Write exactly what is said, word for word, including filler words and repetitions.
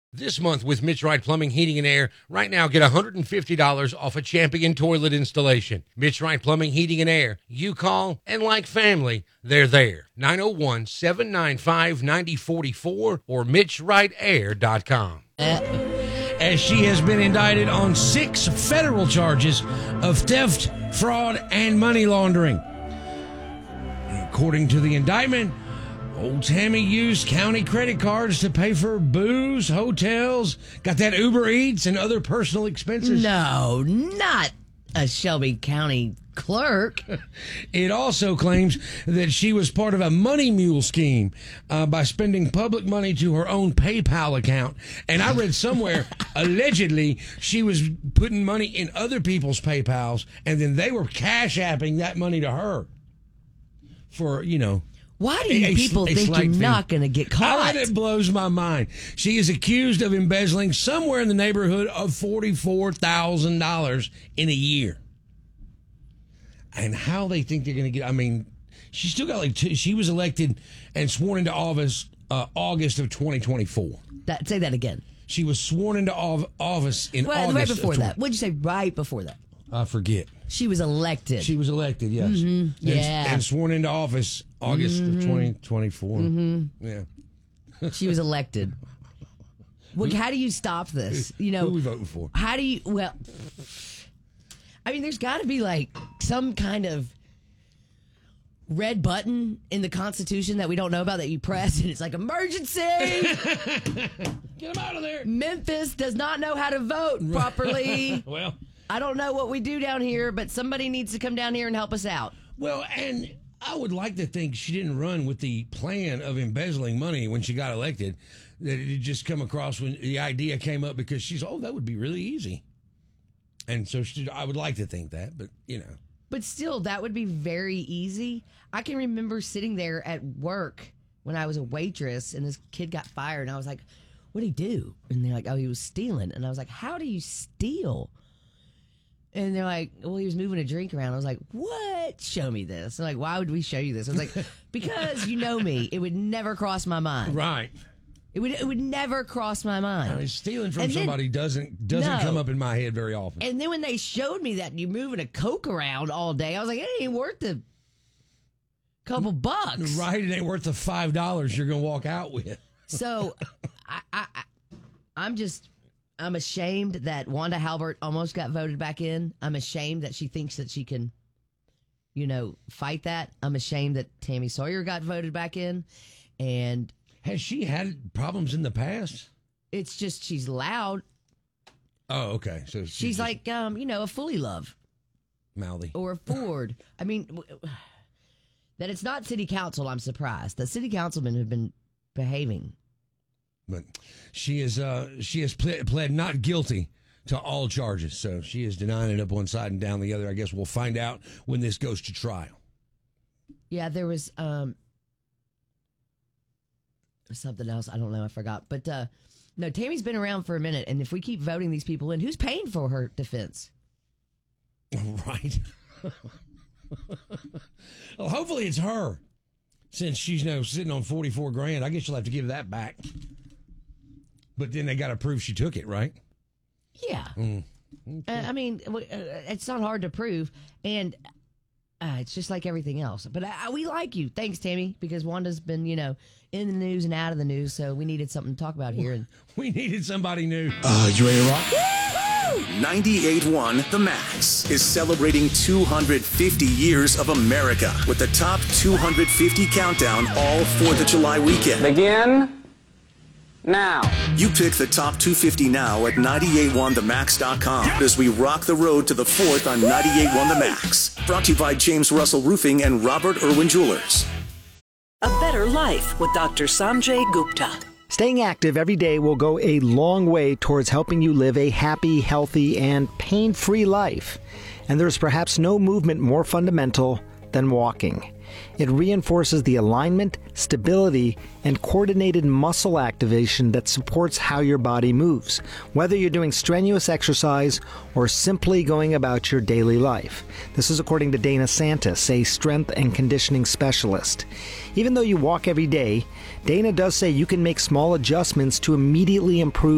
This month with Mitch Wright Plumbing, Heating, and Air, right now get one hundred fifty dollars off a Champion toilet installation. Mitch Wright Plumbing, Heating, and Air. You call, and like family, they're there. nine oh one, seven nine five, nine oh four four or mitch wright air dot com. As she has been indicted on six federal charges of theft, fraud, and money laundering. According to the indictment, old Tammy used county credit cards to pay for booze, hotels, got that Uber Eats and other personal expenses. No, not a Shelby County clerk. It also claims that she was part of a money mule scheme uh, by spending public money to her own PayPal account. And I read somewhere, allegedly, she was putting money in other people's PayPals, and then they were cash apping that money to her for, you know, Why do you a, people a, a think you're thing. not going to get caught? It blows my mind. She is accused of embezzling somewhere in the neighborhood of forty-four thousand dollars in a year. And how they think they're going to get, I mean, she still got like, two, she was elected and sworn into office uh, August of twenty twenty-four. That, say that again. She was sworn into office in well, August. Right before of that. What'd you say right before that? I forget. She was elected. She was elected, yes. Mm-hmm. And, yeah. and sworn into office August mm-hmm. of twenty twenty-four. Mm-hmm. Yeah. She was elected. Well, how do you stop this? You know, who are we voting for? How do you, well, I mean, there's got to be like some kind of red button in the Constitution that we don't know about that you press and it's like, emergency! Get them out of there! Memphis does not know how to vote properly. Well, I don't know what we do down here, but somebody needs to come down here and help us out. Well, and I would like to think she didn't run with the plan of embezzling money when she got elected, that it had just come across when the idea came up because she's, oh, that would be really easy. And so she, I would like to think that, but, you know. But still, that would be very easy. I can remember sitting there at work when I was a waitress and this kid got fired, and I was like, what'd he do? And they're like, oh, he was stealing. And I was like, how do you steal? And they're like, well, he was moving a drink around. I was like, what? Show me this. They're like, why would we show you this? I was like, because you know me. It would never cross my mind. Right. It would it would never cross my mind. I mean, stealing from and somebody then, doesn't doesn't no. come up in my head very often. And then when they showed me that you're moving a Coke around all day, I was like, it ain't worth the couple bucks. Right. It ain't worth the five dollars you're going to walk out with. So I, I, I, I'm just... I'm ashamed that Wanda Halbert almost got voted back in. I'm ashamed that she thinks that she can, you know, fight that. I'm ashamed that Tammy Sawyer got voted back in. And has she had problems in the past? It's just she's loud. Oh, okay. So she's, she's like, um, you know, a Fully Love. Mouthy. Or a Ford. I mean, that it's not city council, I'm surprised. The city councilmen have been behaving. But she is uh, she has pled, pled not guilty to all charges, so she is denying it up one side and down the other. I guess we'll find out when this goes to trial. Yeah, there was um, something else. I don't know. I forgot. But uh, no, Tammy's been around for a minute, and if we keep voting these people in, who's paying for her defense? Right. Well, hopefully it's her, since she's you know, sitting on forty-four grand. I guess she'll have to give that back. But then they got to prove she took it, right? Yeah. Mm. Okay. Uh, I mean, it's not hard to prove, and uh, it's just like everything else. But uh, we like you. Thanks, Tammy, because Wanda's been, you know, in the news and out of the news, so we needed something to talk about here. And we needed somebody new. Uh, you ready to rock? ninety-eight point one The Max is celebrating two hundred fifty years of America with the top two hundred fifty countdown all fourth of July weekend. Begin now. You pick the top two fifty now at nine eight one the max dot com as we rock the road to the fourth on ninety-eight point one The Max. Brought to you by James Russell Roofing and Robert Irwin Jewelers. A better life with Doctor Sanjay Gupta. Staying active every day will go a long way towards helping you live a happy, healthy, and pain-free life. And there's perhaps no movement more fundamental than walking. It reinforces the alignment, stability, and coordinated muscle activation that supports how your body moves, whether you're doing strenuous exercise or simply going about your daily life. This is according to Dana Santis, a strength and conditioning specialist. Even though you walk every day, Dana does say you can make small adjustments to immediately improve